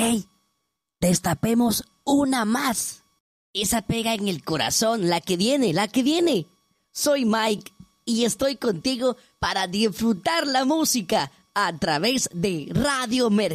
¡Ey! Destapemos una más. Esa pega en el corazón, la que viene, la que viene. Soy Mike y estoy contigo para disfrutar la música a través de Radio Mercurio.